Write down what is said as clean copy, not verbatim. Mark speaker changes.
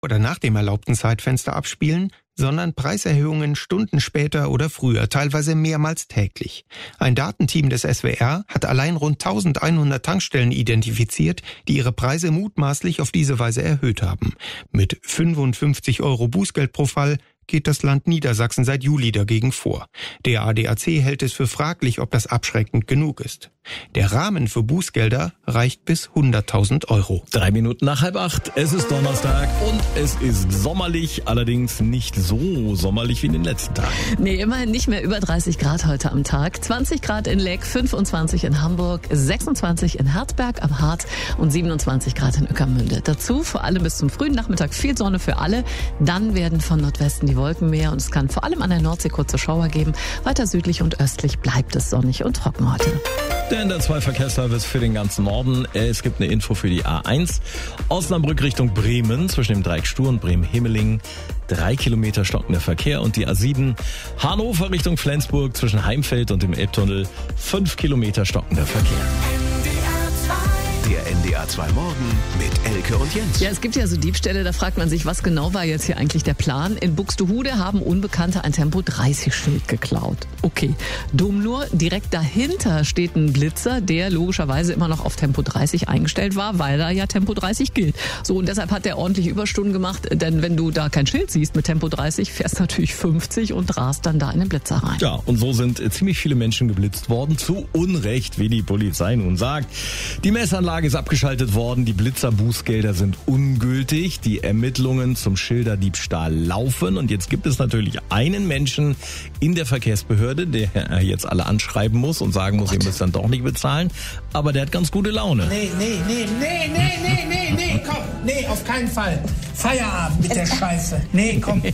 Speaker 1: oder nach dem erlaubten Zeitfenster abspielen, sondern Preiserhöhungen Stunden später oder früher, teilweise mehrmals täglich. Ein Datenteam des SWR hat allein rund 1100 Tankstellen identifiziert, die ihre Preise mutmaßlich auf diese Weise erhöht haben. Mit 55 € Bußgeld pro Fall geht das Land Niedersachsen seit Juli dagegen vor. Der ADAC hält es für fraglich, ob das abschreckend genug ist. Der Rahmen für Bußgelder reicht bis 100.000 €.
Speaker 2: 7:03. Es ist Donnerstag und es ist sommerlich, allerdings nicht so sommerlich wie in den letzten Tagen.
Speaker 3: Nee, immerhin nicht mehr über 30 Grad heute am Tag. 20 Grad in Leck, 25 in Hamburg, 26 in Herzberg am Harz und 27 Grad in Ueckermünde. Dazu vor allem bis zum frühen Nachmittag viel Sonne für alle. Dann werden von Nordwesten die Wolken mehr und es kann vor allem an der Nordsee kurze Schauer geben. Weiter südlich und östlich bleibt es sonnig und trocken heute.
Speaker 2: Der NDR 2 Verkehrsservice für den ganzen Norden. Es gibt eine Info für die A1. Osnabrück Richtung Bremen zwischen dem Dreieck Stur und Bremen-Hemeling. 3 Kilometer stockender Verkehr. Und die A7 Hannover Richtung Flensburg zwischen Heimfeld und dem Elbtunnel. 5 Kilometer stockender Verkehr.
Speaker 4: Der NDR 2 Morgen mit Elke und Jens.
Speaker 3: Ja, es gibt ja so Diebstähle, da fragt man sich, was genau war jetzt hier eigentlich der Plan? In Buxtehude haben Unbekannte ein Tempo-30-Schild geklaut. Okay, dumm nur, direkt dahinter steht ein Blitzer, der logischerweise immer noch auf Tempo 30 eingestellt war, weil da ja Tempo 30 gilt. So, und deshalb hat der ordentlich Überstunden gemacht, denn wenn du da kein Schild siehst mit Tempo 30, fährst natürlich 50 und rast dann da in den Blitzer rein.
Speaker 2: Ja, und so sind ziemlich viele Menschen geblitzt worden, zu Unrecht, wie die Polizei nun sagt. Die Messanlage ist abgeschaltet worden, die Blitzerbußgelder sind ungültig, die Ermittlungen zum Schilderdiebstahl laufen und jetzt gibt es natürlich einen Menschen in der Verkehrsbehörde, der jetzt alle anschreiben muss und sagen muss, ihr müsst dann doch nicht bezahlen, aber der hat ganz gute Laune.
Speaker 5: Nee, komm, nee, auf keinen Fall. Feierabend mit der Scheiße. Nee, komm.